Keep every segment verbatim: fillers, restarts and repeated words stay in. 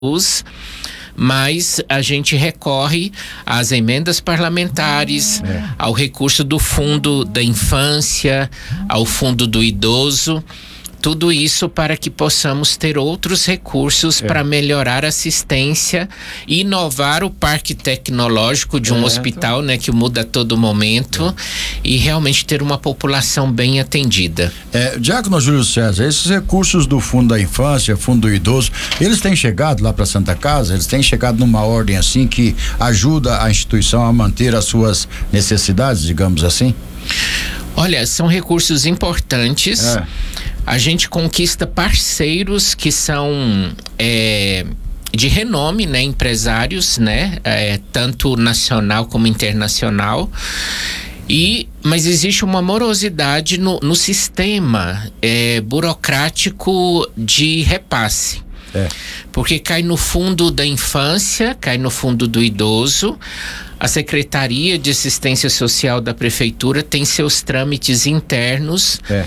mas a gente recorre às emendas parlamentares, é. ao recurso do Fundo da Infância, ao Fundo do Idoso, tudo isso para que possamos ter outros recursos é. para melhorar a assistência e inovar o parque tecnológico de um é, hospital, né, que muda a todo momento é. e realmente ter uma população bem atendida. É, Diácono Júlio César, esses recursos do Fundo da Infância, Fundo do Idoso, eles têm chegado lá para Santa Casa? Eles têm chegado numa ordem assim que ajuda a instituição a manter as suas necessidades, digamos assim? Olha, são recursos importantes. É. A gente conquista parceiros que são é, de renome, né? Empresários, né? É, tanto nacional como internacional. E, mas existe uma morosidade no, no sistema é, burocrático de repasse. É. Porque cai no Fundo da Infância, cai no Fundo do Idoso. A Secretaria de Assistência Social da Prefeitura tem seus trâmites internos é.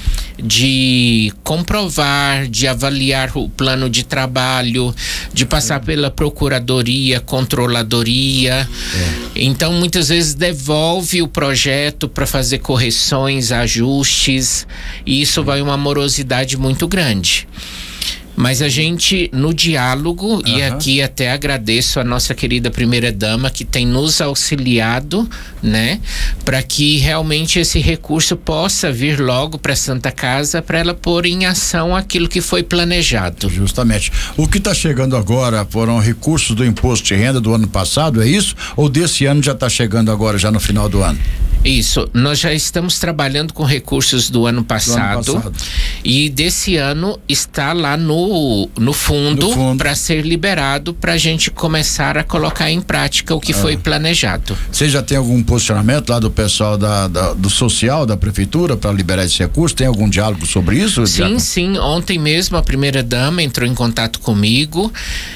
de comprovar, de avaliar o plano de trabalho, de passar é. pela Procuradoria, Controladoria. É. Então, muitas vezes devolve o projeto para fazer correções, ajustes, e isso vai uma morosidade muito grande. Mas a gente, no diálogo, uhum. e aqui até agradeço a nossa querida primeira-dama que tem nos auxiliado, né, para que realmente esse recurso possa vir logo para Santa Casa, para ela pôr em ação aquilo que foi planejado. Justamente. O que está chegando agora foram recursos do imposto de renda do ano passado, é isso? Ou desse ano já está chegando agora, já no final do ano? Isso, nós já estamos trabalhando com recursos do ano passado, do ano passado. E desse ano está lá no, no fundo, fundo. para ser liberado, para a gente começar a colocar em prática o que ah. foi planejado. Você já tem algum posicionamento lá do pessoal da, da, do social da prefeitura para liberar esse recurso? Tem algum diálogo sobre isso? Sim, Diácono? sim, ontem mesmo a primeira dama entrou em contato comigo,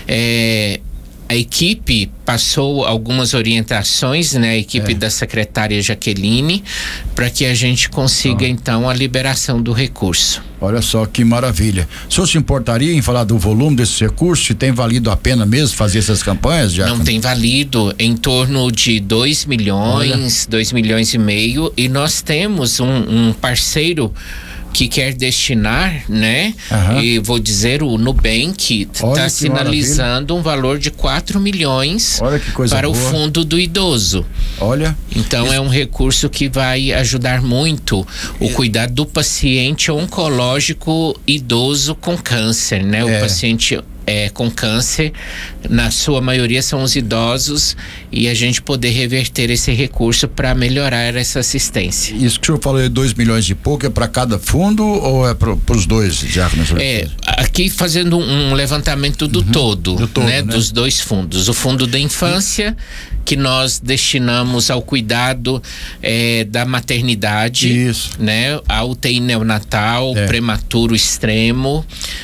é, a equipe passou algumas orientações, né? A equipe é. da secretária Jaqueline, para que a gente consiga ah. então a liberação do recurso. Olha só que maravilha. O senhor se importaria em falar do volume desses recursos? Se tem valido a pena mesmo fazer essas campanhas, Diácono? Não, tem valido em torno de dois milhões, dois milhões e meio, e nós temos um, um parceiro que quer destinar, né? Uhum. E vou dizer, o Nubank está sinalizando maravilha. um valor de quatro milhões para boa. o Fundo do Idoso. Olha. Então isso. é um recurso que vai ajudar muito o cuidado do paciente oncológico idoso com câncer, né? O é. paciente É, com câncer, na sua maioria são os idosos, e a gente poder reverter esse recurso para melhorar essa assistência. Isso que o senhor falou é dois milhões e pouco, é para cada fundo ou é para os dois, Diácono? É, aqui fazendo um levantamento do uhum, todo, do todo né, né? dos dois fundos. O Fundo da Infância, que nós destinamos ao cuidado é, da maternidade, Isso. né? A U T I neonatal, é. prematuro extremo,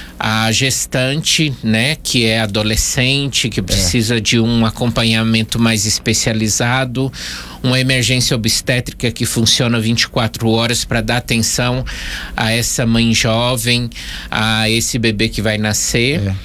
a gestante, né, que é adolescente, que precisa é. de um acompanhamento mais especializado, uma emergência obstétrica que funciona vinte e quatro horas para dar atenção a essa mãe jovem, a esse bebê que vai nascer. É.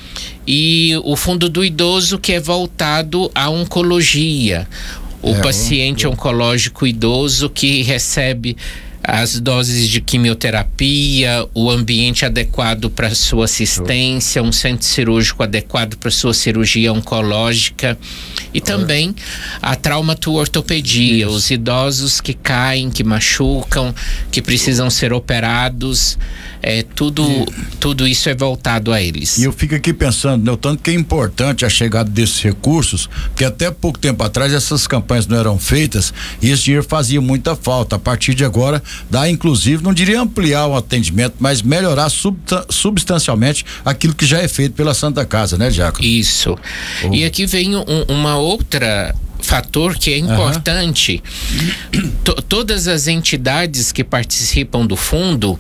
E o Fundo do Idoso, que é voltado à oncologia. O é, paciente o... oncológico idoso que recebe as doses de quimioterapia, o ambiente adequado para sua assistência, um centro cirúrgico adequado para sua cirurgia oncológica, e também a traumato-ortopedia, Isso. os idosos que caem, que machucam, que precisam ser operados, é, tudo, e, tudo isso é voltado a eles. E eu fico aqui pensando, né, o tanto que é importante a chegada desses recursos, porque até pouco tempo atrás essas campanhas não eram feitas e esse dinheiro fazia muita falta. A partir de agora dá, inclusive, não diria ampliar o atendimento, mas melhorar subta, substancialmente aquilo que já é feito pela Santa Casa, né, Diácono? Isso. Oh. E aqui vem um, uma outra fator que é importante. Uhum. T- todas as entidades que participam do fundo,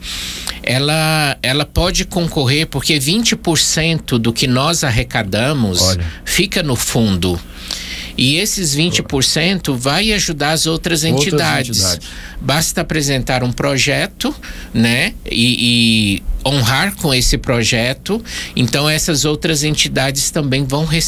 ela, ela pode concorrer, porque vinte por cento do que nós arrecadamos Olha. fica no fundo. E esses vinte por cento vai ajudar as outras entidades. Outras entidades. Basta apresentar um projeto, né? E, e honrar com esse projeto. Então essas outras entidades também vão receber